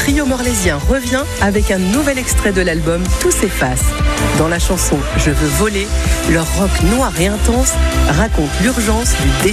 trio morlaisien revient avec un nouvel extrait de l'album Tout s'efface. Dans la chanson Je veux voler, leur rock noir et intense raconte l'urgence du désir